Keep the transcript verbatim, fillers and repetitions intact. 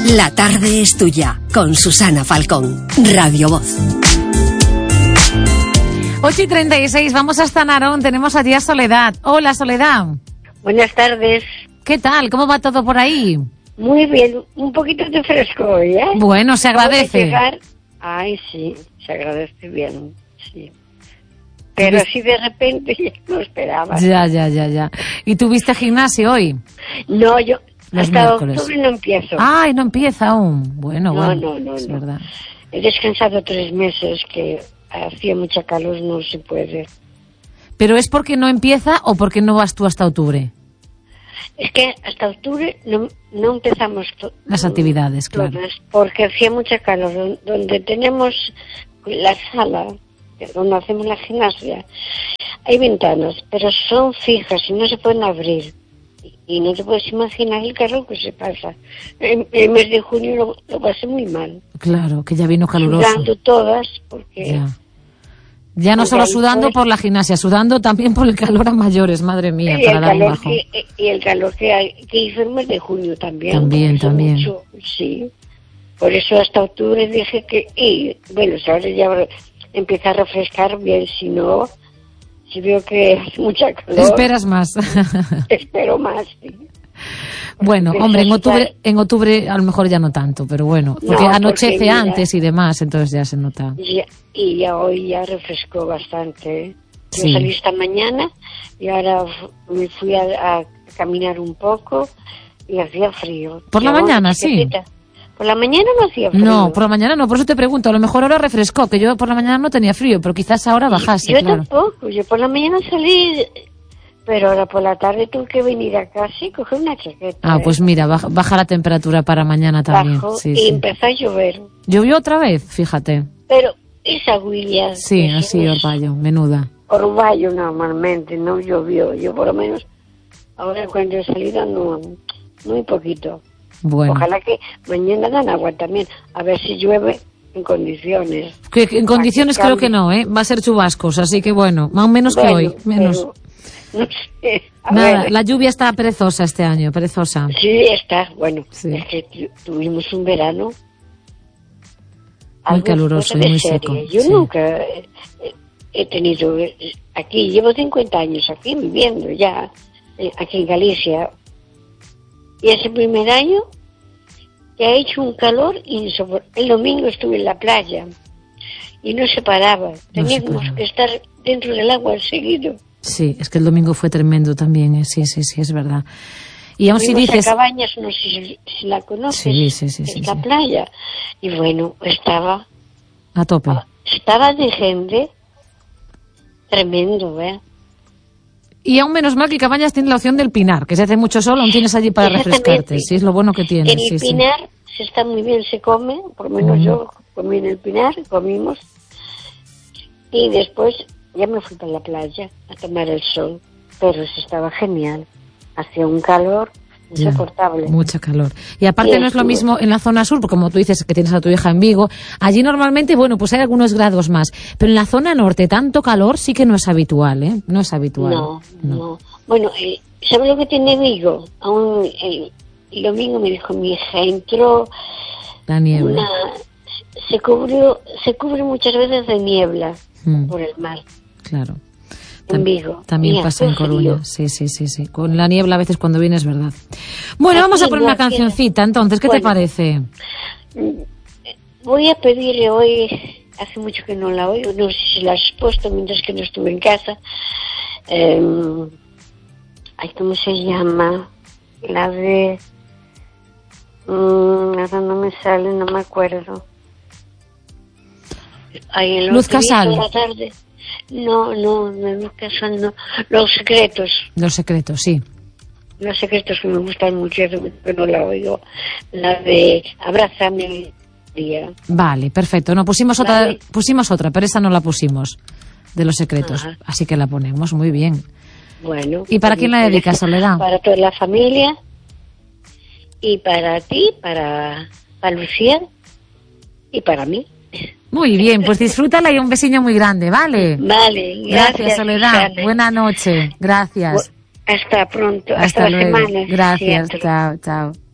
La tarde es tuya, con Susana Falcón, Radio Voz. ocho y treinta y seis, vamos hasta Narón, tenemos allí a Soledad. Hola, Soledad. Buenas tardes. ¿Qué tal? ¿Cómo va todo por ahí? Muy bien, un poquito de fresco hoy, ¿eh? Bueno, se agradece. Llegar... Ay, sí, se agradece bien, sí. Pero así de repente ya no esperaba. Ya, ya, ya, ya. ¿Y tuviste gimnasio hoy? No, yo Los hasta miércoles. octubre no empiezo. Ay, no empieza aún. Bueno, no, bueno, no, no, es no. verdad. He descansado tres meses, que hacía mucha calor, no se puede. ¿Pero es porque no empieza o porque no vas tú hasta octubre? Es que hasta octubre no, no empezamos to- Las actividades, claro. todas, porque hacía mucha calor. Donde tenemos la sala, donde hacemos la gimnasia, hay ventanas, pero son fijas y no se pueden abrir. Y no te puedes imaginar el calor que se pasa. En el mes de junio lo, lo pasé muy mal. Claro, que ya vino caluroso. Sudando todas, porque... Ya. Ya no solo sudando por la gimnasia, sudando también por el calor a mayores, madre mía, y para el dar un calor bajón. que, y el calor que, hay, que hizo el mes de junio también. También, hizo también. mucho, sí. Por eso hasta octubre dije que... Y bueno, si ahora ya empieza a refrescar bien, si no... Si veo que hace mucha calor... Esperas más. Espero más, sí. Bueno, Porque hombre, en está- octubre, en octubre a lo mejor ya no tanto, pero bueno, porque No, anochece porque mira- antes y demás, entonces ya se nota. Y, y ya hoy ya refrescó bastante. ¿eh? Yo Sí. salí esta mañana y ahora f- me fui a, a caminar un poco y hacía frío. ¿Por la Llevaba mañana, una sí? chaquetita. Por la mañana no hacía frío. No, por la mañana no, por eso te pregunto, a lo mejor ahora refrescó, que yo por la mañana no tenía frío, pero quizás ahora bajase, Yo claro. tampoco, yo por la mañana salí, pero ahora por la tarde tuve que venir a casa y coger una chaqueta. Ah, ¿eh? pues mira, baja, baja la temperatura para mañana también. Bajó Sí, y sí. empezó a llover. ¿Llovió otra vez? Fíjate. Pero esa huilla... Sí, eso así, es Orvallo, menuda. Orvallo normalmente, no llovió. Yo por lo menos, ahora cuando he salido, no, muy poquito. Bueno, Ojalá que mañana dan agua también, a ver si llueve en condiciones. que, que en condiciones Para que creo que no, ¿eh? Va a ser chubascos, así que bueno, más o menos que Bueno, hoy, menos. pero, no sé, a Nada, ver. la lluvia está perezosa este año, perezosa. Sí, está, bueno, Sí. es que tu- tuvimos un verano Muy algo caluroso fuera y de muy serie. seco, Yo sí. nunca he, he tenido, eh, aquí, llevo cincuenta años aquí viviendo ya, eh, aquí en Galicia, y ese primer año que ha hecho un calor insoportable. El domingo estuve en la playa y no se paraba, teníamos paraba. que estar dentro del agua seguido. Sí, es que el domingo fue tremendo también, ¿eh? Sí, sí, sí, es verdad. Y aún si Fuimos dices... a Cabañas, no sé si, si la conoces, Sí, sí, sí, es sí, la sí. playa. Y bueno, estaba, A tope. estaba de gente tremendo, ¿eh? Y aún menos mal que Cabañas tiene la opción del Pinar, que si hace mucho sol aún tienes allí para Exactamente. refrescarte. Sí, es lo bueno que tiene. En el Sí, sí. Pinar se está muy bien, se come, por lo menos Ujú. yo comí en el Pinar, comimos, y después ya me fui para la playa a tomar el sol, pero se estaba genial, hacía un calor Ya, insoportable. mucha calor. Y aparte Sí, no es lo estuvo. mismo en la zona sur, porque como tú dices que tienes a tu hija en Vigo, allí normalmente, bueno, pues hay algunos grados más, pero en la zona norte tanto calor sí que no es habitual, ¿eh? No es habitual. No, no. Bueno, eh, ¿sabes lo que tiene Vigo? Aún el, el domingo me dijo mi hija, entró La niebla. una... Se cubrió, se cubre muchas veces de niebla Mm, por el mar, claro. en Tam- Vigo. También Mira, pasa en qué frío. Coruña. Sí, sí, sí, sí. Con la niebla a veces cuando viene es verdad. Bueno, Aquí vamos a poner no, una aquí no. cancioncita entonces, ¿qué te Bueno. parece? Voy a pedirle hoy, hace mucho que no la oigo, no sé si la has puesto mientras que no estuve en casa. Eh, ay, ¿cómo se llama? La de... mm, ahora no me sale, no me acuerdo. Ay, el Luz otro día Casal. por la tarde. No, no, no, Luz Casal, no. Los secretos. Los secretos, sí. Los secretos que me gustan mucho, hace mucho que no la oigo. La de Abrázame día. Vale, perfecto. No, pusimos otra, Vale. pusimos otra, pero esa no la pusimos, de los secretos. Ajá. Así que la ponemos, muy bien. Bueno. ¿Y para quién la pues, dedicas, Soledad? Para toda la familia. Y para ti, para, para Lucía. Y para mí. Muy bien, pues disfrútala y un besiño muy grande, ¿vale? Vale, Gracias, gracias, Soledad. Susana. Buena noche. Gracias. Hasta pronto, hasta, Hasta la luego. semana. Gracias. Siempre. Chao, chao.